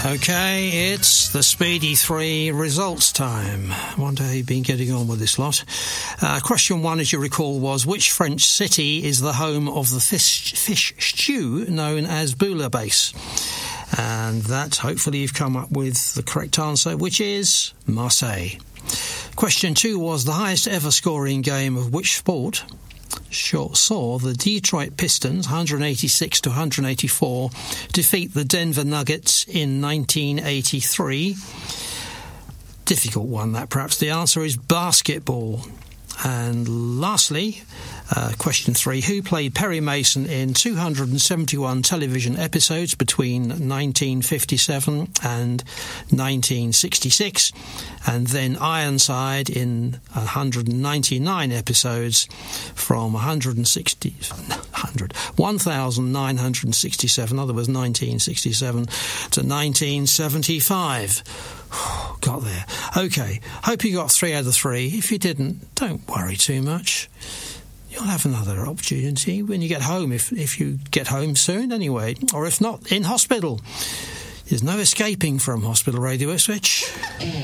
OK, it's the Speedy 3 results time. I wonder how you've been getting on with this lot. Question 1, as you recall, was which French city is the home of the fish stew known as bouillabaisse? And that, hopefully, you've come up with the correct answer, which is Marseille. Question 2 was the highest ever scoring game of which sport saw the Detroit Pistons 186 to 184 defeat the Denver Nuggets in 1983. Difficult one, that perhaps. The answer is basketball. And lastly, question 3, who played Perry Mason in 271 television episodes between 1957 and 1966, and then Ironside in 199 episodes from 1967, other was 1967 to 1975. Got there. OK, hope you got 3 out of 3. If you didn't, don't worry too much. You'll have another opportunity when you get home, if you get home soon anyway, or if not, in hospital. There's no escaping from Hospital Radio Ipswich.